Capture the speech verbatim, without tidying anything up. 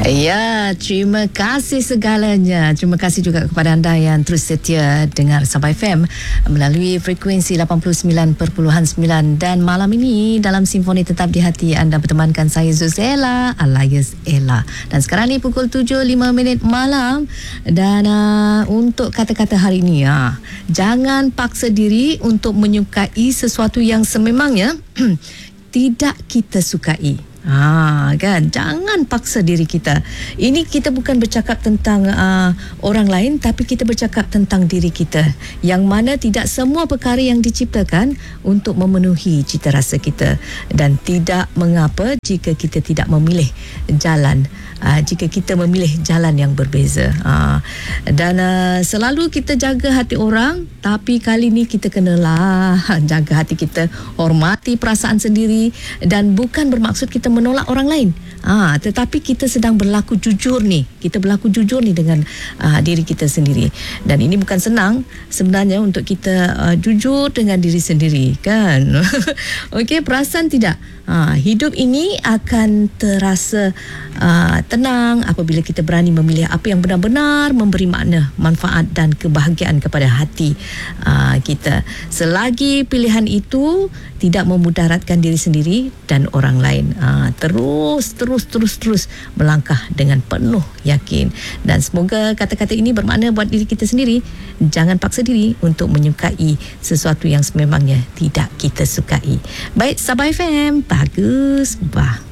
Ya, terima kasih segalanya. Terima kasih juga kepada anda yang terus setia dengar Sabah F M melalui frekuensi lapan puluh sembilan perpuluhan sembilan. Dan malam ini dalam Simfoni Tetap di Hati anda bertemankan saya Zuzela alias Ella. Dan sekarang ni pukul tujuh lima minit malam. Dan uh, untuk kata-kata hari ini, uh, jangan paksa diri untuk menyukai sesuatu yang sememangnya tidak kita sukai. Ha, kan, jangan paksa diri kita. Ini kita bukan bercakap tentang uh, orang lain, tapi kita bercakap tentang diri kita, yang mana tidak semua perkara yang diciptakan untuk memenuhi cita rasa kita, dan tidak mengapa jika kita tidak memilih jalan, uh, jika kita memilih jalan yang berbeza. uh, dan uh, selalu kita jaga hati orang, tapi kali ni kita kenalah jaga hati kita, hormati perasaan sendiri, dan bukan bermaksud kita menolak orang lain. Ah, tetapi kita sedang berlaku jujur ni. Kita berlaku jujur ni dengan uh, diri kita sendiri. Dan ini bukan senang sebenarnya untuk kita uh, jujur dengan diri sendiri, kan? Okey, perasan tidak? Ha, hidup ini akan terasa uh, tenang apabila kita berani memilih apa yang benar-benar memberi makna, manfaat dan kebahagiaan kepada hati uh, kita. Selagi pilihan itu tidak memudaratkan diri sendiri dan orang lain, uh, terus terus terus terus melangkah dengan penuh yakin. Dan semoga kata-kata ini bermakna buat diri kita sendiri. Jangan paksa diri untuk menyukai sesuatu yang sememangnya tidak kita sukai. Baik, Sabah F M, bagus, bah.